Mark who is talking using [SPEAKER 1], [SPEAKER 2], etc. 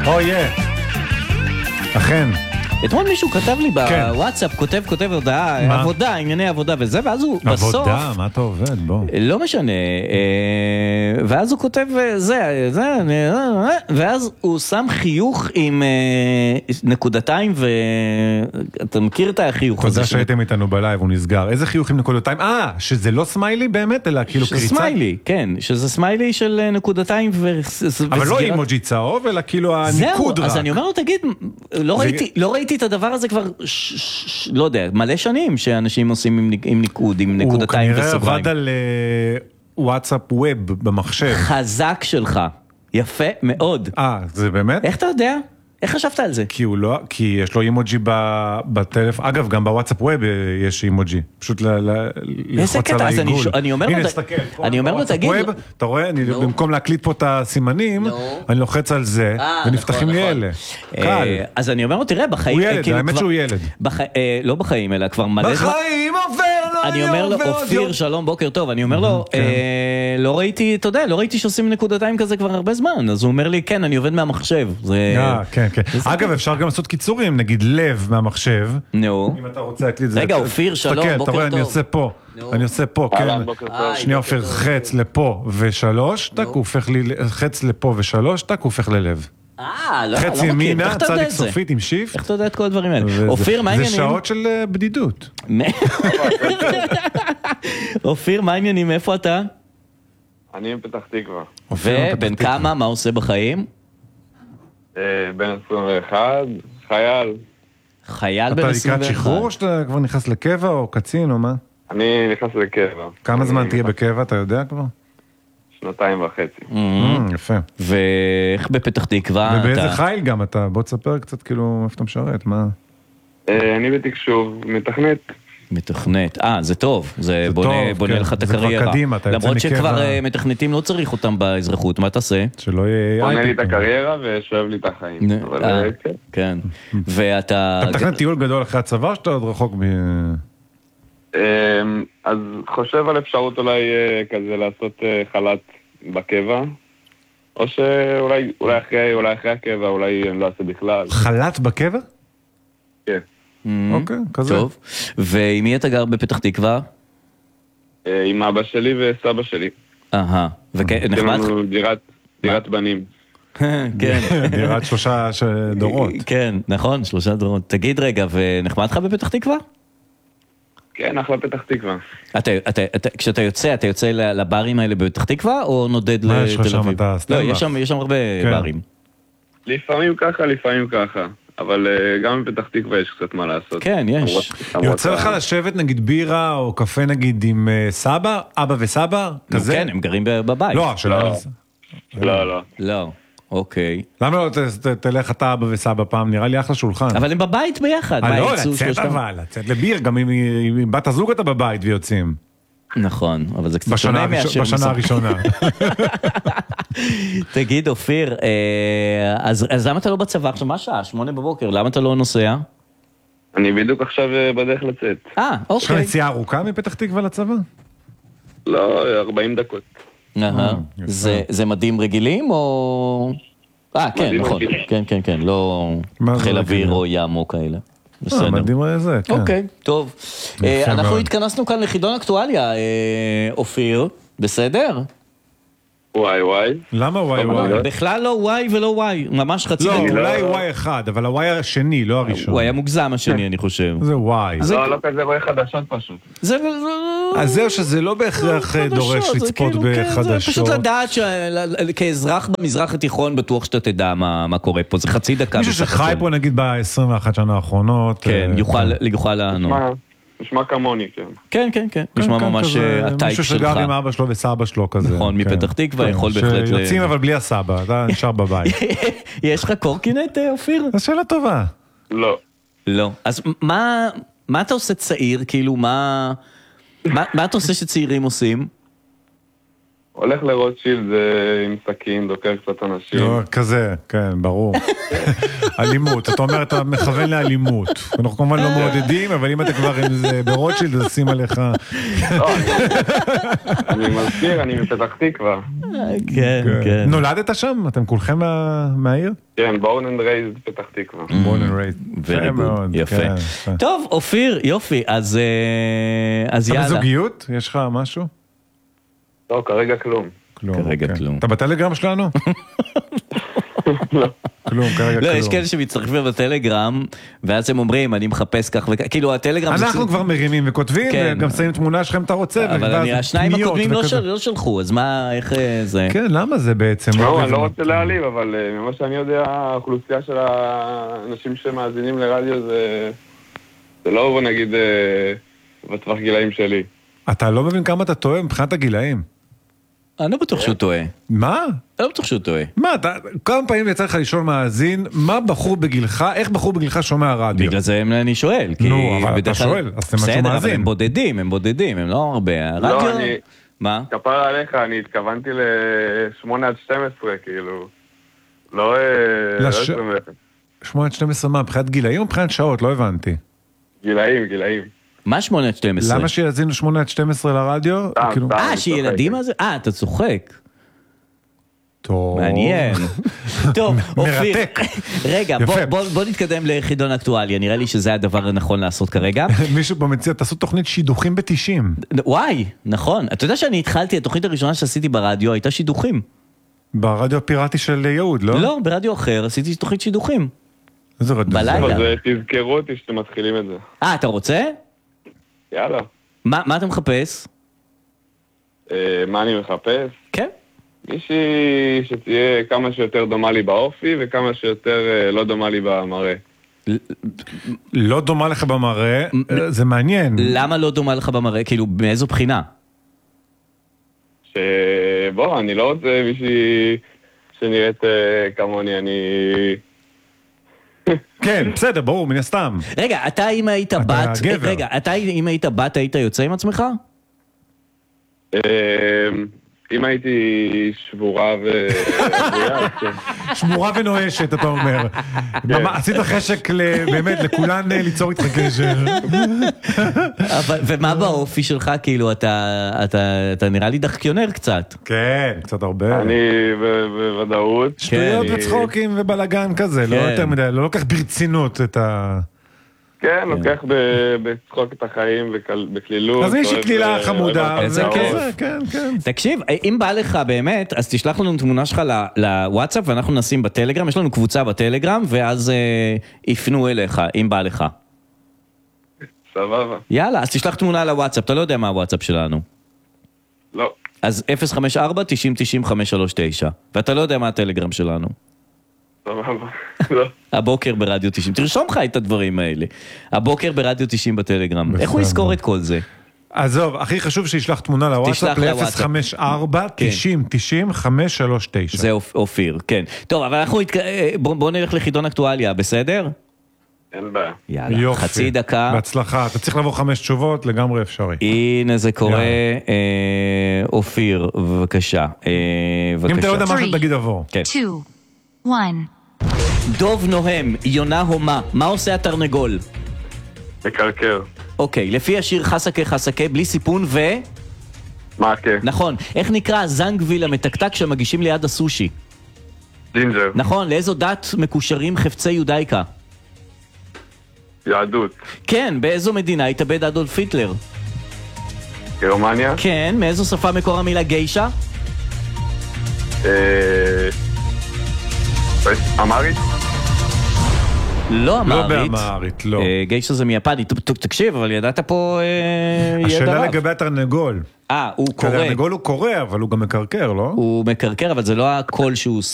[SPEAKER 1] אכן.
[SPEAKER 2] אתמול מישהו כתב לי בוואטסאפ, כותב הודעה, עבודה, ענייני עבודה וזה, ואז הוא בסוף...
[SPEAKER 1] עבודה, מה אתה עובד? בוא.
[SPEAKER 2] לא משנה. ואז הוא כותב ואז הוא שם חיוך עם נקודתיים, ואתה מכיר את החיוך הזה?
[SPEAKER 1] תודה שהייתם איתנו בלייב, הוא נסגר. איזה חיוך עם נקודתיים? שזה לא סמיילי באמת, אלא כאילו קריצה?
[SPEAKER 2] שזה סמיילי, כן. שזה סמיילי של נקודתיים
[SPEAKER 1] אבל לא אימוג'י צהוב, אלא כאילו הניקוד רק.
[SPEAKER 2] אז אני אומר לו, תגיד, לא ראיתי את הדבר הזה כבר, לא יודע, מלא שנים שאנשים עושים עם ניקוד, עם נקודתיים וסוגריים. הוא כנראה
[SPEAKER 1] עבד על וואטסאפ ווב במחשב.
[SPEAKER 2] חזק שלך, יפה מאוד.
[SPEAKER 1] זה באמת?
[SPEAKER 2] איך אתה יודע? איך חשבת על זה?
[SPEAKER 1] כי יש לו אימוג'י בטלפון, אגב גם בוואטסאפ ווב יש אימוג'י, פשוט ללחוץ על העיגול. הנה תסתכל, בוואטסאפ ווב, אתה רואה, במקום להקליט פה את הסימנים, אני לוחץ על זה, ונפתחים לי אלה. קל.
[SPEAKER 2] אז אני אומר לו, תראה, בחיים...
[SPEAKER 1] הוא ילד, האמת שהוא ילד.
[SPEAKER 2] לא בחיים, אלא כבר מלא...
[SPEAKER 1] בחיים עובר,
[SPEAKER 2] אני אומר לו, אופיר, שלום, בוקר טוב, אני אומר לו, לא ראיתי, אתה יודע, לא ראיתי שעושים נקודתיים כזה כבר הרבה זמן, אז הוא אומר לי, כן, אני עובד מהמחשב.
[SPEAKER 1] כן, כן. אגב, אפשר גם לעשות קיצורים, נגיד לב מהמחשב.
[SPEAKER 2] נו.
[SPEAKER 1] אם אתה רוצה להקליט זה.
[SPEAKER 2] רגע, אופיר, שלום, בוקר טוב.
[SPEAKER 1] אני עושה פה. אני עושה פה, כן. שנייה, אופיר, חץ לפה ושלוש, טק, הוא הופך לי, חץ לפה ושלוש, טק, הוא הופך ללב.
[SPEAKER 2] לא
[SPEAKER 1] חץ ימינה, צדיק סופית עם שיפט.
[SPEAKER 2] איך אתה יודע את כל הדברים האלה? אופיר, מה העניינים?
[SPEAKER 1] זה שעות של בדידות.
[SPEAKER 2] אופיר, מה העניינים? איפה אתה?
[SPEAKER 3] אני מפתח תקווה.
[SPEAKER 2] ובן כמה, מה עושה בחיים?
[SPEAKER 3] בן 21, חייל.
[SPEAKER 2] חייל בן 21.
[SPEAKER 1] אתה לקראת שחרור או שאתה כבר נכנס לקבע או קצין או מה?
[SPEAKER 3] אני נכנס לקבע.
[SPEAKER 1] כמה זמן תהיה בקבע, אתה יודע כבר?
[SPEAKER 3] 2.5.
[SPEAKER 1] יפה.
[SPEAKER 2] ואיך בפתח תקווה?
[SPEAKER 1] ובאיזה חיל גם אתה? בוא תספר קצת כאילו איפה אתה משרת, מה?
[SPEAKER 3] אני בתקשוב,
[SPEAKER 2] מתכנת, זה טוב, זה בונה לך את הקריירה. למרות שכבר מתכנתים לא צריך אותם באזרחות, מה תעשה?
[SPEAKER 1] שלא יהיה...
[SPEAKER 3] בונה לי את הקריירה ושואב לי את החיים.
[SPEAKER 2] כן. ואתה...
[SPEAKER 1] אתה מתכנן טיול גדול אחרי הצבא, שאתה עוד רחוק ב...
[SPEAKER 3] אז חושב על אפשרות אולי כזה לעשות חל"ת בקבע, או שאולי אחרי הקבע, אולי אני לא אעשה בכלל.
[SPEAKER 1] חל"ת בקבע?
[SPEAKER 3] כן.
[SPEAKER 1] אוקיי, כזה.
[SPEAKER 2] טוב. ועם מי אתה גר בפתח תקווה?
[SPEAKER 3] עם אבא שלי וסבא שלי.
[SPEAKER 2] ונחמד?
[SPEAKER 3] דירת בנים.
[SPEAKER 2] כן.
[SPEAKER 1] דירת 3 דורות.
[SPEAKER 2] כן, נכון, 3 דורות. תגיד רגע, ונחמד לך בפתח תקווה?
[SPEAKER 3] כן, אחלה פתח תקווה.
[SPEAKER 2] כשאתה יוצא לברים האלה בפתח תקווה, או נודד לתל אביב?
[SPEAKER 1] מה יש לך שם, אתה סתם?
[SPEAKER 2] לא, יש שם הרבה ברים.
[SPEAKER 3] לפעמים ככה, לפעמים ככה. אבל גם בפתח תקווה יש קצת מה לעשות.
[SPEAKER 2] כן, יש.
[SPEAKER 1] יוצא לך לשבת נגיד בירה או קפה נגיד עם סבא, אבא וסבא? כזה?
[SPEAKER 2] כן, הם גרים בבית.
[SPEAKER 1] לא, שלא.
[SPEAKER 2] לא, אוקיי.
[SPEAKER 1] למה לא תלך אתה אבא וסבא פעם? נראה לי אחלה שולחן.
[SPEAKER 2] אבל הם בבית ביחד.
[SPEAKER 1] לא, לצאת לביר, גם עם בת הזוג אתה בבית ויוצאים.
[SPEAKER 2] נכון, אבל זה קצת שונה מאשר...
[SPEAKER 1] בשנה הראשונה.
[SPEAKER 2] תגיד, אופיר, אז למה אתה לא בצבא? עכשיו, מה שעה? 8 בבוקר, למה אתה לא נוסע?
[SPEAKER 3] אני בדיוק עכשיו בדרך לצאת.
[SPEAKER 2] אוקיי.
[SPEAKER 1] יש לך נסיעה ארוכה מפתח תקווה לצבא?
[SPEAKER 3] לא, 40 דקות.
[SPEAKER 2] זה מדים רגילים או... כן, נכון. כן, לא חיל אוויר או ים או כאלה. בסדר.
[SPEAKER 1] מדהים זה, כן.
[SPEAKER 2] אוקיי, טוב. אנחנו התכנסנו כאן לחידון אקטואליה, אופיר, בסדר?
[SPEAKER 3] וואי.
[SPEAKER 1] למה וואי?
[SPEAKER 2] בכלל לא וואי ולא וואי, ממש חצי...
[SPEAKER 1] לא, אולי וואי אחד, אבל הוואי השני, לא הראשון.
[SPEAKER 2] הוא היה מוגזם השני, אני חושב.
[SPEAKER 1] זה וואי.
[SPEAKER 3] לא כזה וואי חדשות פשוט.
[SPEAKER 1] אז זהו שזה לא בהכרח דורש לצפות בחדשות.
[SPEAKER 2] פשוט לדעת שכאזרח במזרח התיכון בטוח שאתה תדע מה קורה פה, זה חצי דקה.
[SPEAKER 1] מישהו שחי פה נגיד ב-21 שנה האחרונות.
[SPEAKER 2] כן, יוכל לענות.
[SPEAKER 3] נשמע כמוני, כן.
[SPEAKER 2] כן. נשמע ממש הטייפ שלך.
[SPEAKER 1] מישהו שגר עם אבא שלו וסבא שלו כזה.
[SPEAKER 2] נכון, מפתח תקווה, יכול בהחלט...
[SPEAKER 1] שיוצאים אבל בלי הסבא, אתה נשאר בבית.
[SPEAKER 2] יש לך קורקינט, אופיר?
[SPEAKER 1] זו שאלה טובה.
[SPEAKER 3] לא.
[SPEAKER 2] אז מה אתה עושה צעיר? כאילו, מה אתה עושה שצעירים עושים?
[SPEAKER 3] הולך לרוטשילד עם סכין, דוקר קצת אנשים.
[SPEAKER 1] לא, כזה, כן, ברור. אלימות, אתה אומר, אתה מכוון לאלימות. אנחנו כמובן לא מעודדים, אבל אם אתה כבר ברוטשילד, אז שים עליך.
[SPEAKER 3] אני מזכיר, אני מפתח תקווה.
[SPEAKER 2] כן, כן.
[SPEAKER 1] נולדת שם? אתם כולכם מהעיר?
[SPEAKER 3] כן, born and raised פתח תקווה.
[SPEAKER 1] born and raised.
[SPEAKER 2] Very good, יפה. טוב, אופיר, יופי, אז יאללה.
[SPEAKER 1] אתה בזוגיות? יש לך משהו?
[SPEAKER 3] לא, כרגע כלום.
[SPEAKER 2] כרגע כלום.
[SPEAKER 1] אתה בטלגרם שלנו?
[SPEAKER 3] לא.
[SPEAKER 1] כלום, כרגע כלום.
[SPEAKER 2] לא, יש כאלה שמצטרפים בטלגרם, ואז הם אומרים, אני מחפש כך וכך, כאילו הטלגרם...
[SPEAKER 1] אנחנו כבר מרימים וכותבים, וגם שמים תמונה שלכם אתה רוצה,
[SPEAKER 2] אבל השניים הקודמים לא שלחו, אז מה, איך זה...
[SPEAKER 1] כן, למה זה בעצם?
[SPEAKER 3] לא, אני לא רוצה להעליב, אבל ממה שאני יודע, האוכלוסייה של האנשים שמאזינים לרדיו זה לא, בוא נגיד, בטווח גילאים שלי.
[SPEAKER 1] אתה לא מבין כמה אתה טועה מבחינת הגילאים.
[SPEAKER 2] אני לא בטוח שהוא טועה.
[SPEAKER 1] מה?
[SPEAKER 2] אני לא בטוח שהוא טועה.
[SPEAKER 1] מה, כמה פעמים יצא לך לשאול מאזין, מה בחור בגילך, איך בחור בגילך שומע רדיו?
[SPEAKER 2] בגלל זה אני שואל.
[SPEAKER 1] נו, אבל אתה שואל, אז זה משהו מאזין.
[SPEAKER 2] בסדר, אבל הם בודדים, הם לא הרבה.
[SPEAKER 3] לא,
[SPEAKER 2] מה?
[SPEAKER 3] כפר עליך, אני התכוונתי ל-8 עד 12, כאילו. לא...
[SPEAKER 1] 8 עד 12 מה, מבחינת גילאים או מבחינת שעות? לא הבנתי.
[SPEAKER 3] גילאים.
[SPEAKER 2] מה 8 עד 12?
[SPEAKER 1] למה שיאזינו 8 עד 12 לרדיו?
[SPEAKER 2] שילדים הזה? אתה צוחק.
[SPEAKER 1] טוב.
[SPEAKER 2] מעניין. טוב, אופיר.
[SPEAKER 1] מרתק.
[SPEAKER 2] רגע, בוא נתקדם לחידון אקטואליה. נראה לי שזה הדבר הנכון לעשות כרגע.
[SPEAKER 1] מישהו פה מציע, תעשו תוכנית שידוכים ב-90.
[SPEAKER 2] וואי, נכון. אתה יודע שאני התחלתי, התוכנית הראשונה שעשיתי ברדיו הייתה שידוכים.
[SPEAKER 1] ברדיו הפיראטי של יהוד, לא?
[SPEAKER 2] לא, ברדיו אחר עשיתי תוכנית שידוכים.
[SPEAKER 1] איזה רדיו?
[SPEAKER 2] בלילה.
[SPEAKER 3] אז תזכרו אותי שאתם מתחילים את זה.
[SPEAKER 2] אתה רוצה?
[SPEAKER 3] יאללה.
[SPEAKER 2] מה אתה מחפש?
[SPEAKER 3] מה אני מחפש?
[SPEAKER 2] כן.
[SPEAKER 3] מישהי שתהיה כמה שיותר דומה לי באופי וכמה שיותר לא דומה לי במראה.
[SPEAKER 1] לא דומה לך במראה, זה מעניין.
[SPEAKER 2] למה לא דומה לך במראה? כאילו, מאיזו בחינה?
[SPEAKER 3] בוא, אני לא רוצה מישהי שנראית כמוני, אני...
[SPEAKER 1] כן, בסדר, ברור, מן הסתם.
[SPEAKER 2] רגע, אתה אם היית בת... רגע, אתה אם היית בת, היית יוצא עם עצמך?
[SPEAKER 3] אם הייתי שבורה
[SPEAKER 1] שבורה ונואשת, אתה אומר. עשית חשק באמת לכולן ליצור איתך קשר.
[SPEAKER 2] ומה באופי שלך? כאילו, אתה נראה לי דחקיונר קצת.
[SPEAKER 1] כן, קצת הרבה.
[SPEAKER 3] אני בוודאות.
[SPEAKER 1] שטויות וצחוקים ובלגן כזה, לא יותר מדי, לא לוקח ברצינות את ה...
[SPEAKER 3] כן, לוקח בצחוק את החיים בכלילות.
[SPEAKER 1] אז מישהי כלילה חמודה.
[SPEAKER 2] איזה כיף. תקשיב, אם בא לך באמת, אז תשלח לנו תמונה שלך לוואטסאפ, ואנחנו נשים בטלגרם, יש לנו קבוצה בטלגרם, ואז יפנו אליך, אם בא לך.
[SPEAKER 3] סבבה.
[SPEAKER 2] יאללה, אז תשלח תמונה לוואטסאפ, אתה לא יודע מה הוואטסאפ שלנו.
[SPEAKER 3] לא.
[SPEAKER 2] אז 054-90-90-539, ואתה לא יודע מה הטלגרם שלנו. הבוקר ברדיו 90, תרשום לך את הדברים האלה. הבוקר ברדיו 90 בטלגרם. איך הוא יזכור את כל זה?
[SPEAKER 1] עזוב, הכי חשוב שישלח תמונה לוואטסאפ ל-054-90-90-539.
[SPEAKER 2] זה אופיר, כן. טוב, אבל בוא נלך לחידון אקטואליה, בסדר?
[SPEAKER 3] אין בעיה.
[SPEAKER 2] יאללה, חצי דקה.
[SPEAKER 1] בהצלחה, אתה צריך לבוא 5 תשובות, לגמרי אפשרי.
[SPEAKER 2] הנה זה קורה. אופיר, בבקשה.
[SPEAKER 1] אם אתה לא יודע משהו, תגיד עבור.
[SPEAKER 4] 2, 1.
[SPEAKER 2] דוב נוהם, יונה הומה, מה עושה התרנגול?
[SPEAKER 3] מקרקר.
[SPEAKER 2] אוקיי, לפי השיר חסקה חסקה, בלי סיפון
[SPEAKER 3] מעקה.
[SPEAKER 2] נכון, איך נקרא הזנגוויל המתקתק שמגישים ליד הסושי?
[SPEAKER 3] ג'ינג'ר.
[SPEAKER 2] נכון, לאיזו דת מקושרים חפצי יודאיקה?
[SPEAKER 3] יהדות.
[SPEAKER 2] כן, באיזו מדינה התאבד אדולף היטלר?
[SPEAKER 3] גרמניה.
[SPEAKER 2] כן, מאיזו שפה מקור המילה גיישה?
[SPEAKER 3] אמרית?
[SPEAKER 2] לא אמרית.
[SPEAKER 1] לא באמרית, לא.
[SPEAKER 2] גיישה זה מיפנית. תקשיב, אבל ידעת פה
[SPEAKER 1] השאלה לגבי התרנגול.
[SPEAKER 2] הוא קורא.
[SPEAKER 1] התרנגול הוא קורא, אבל הוא גם מקרקר, לא?
[SPEAKER 2] הוא מקרקר, אבל זה לא הקול שהוא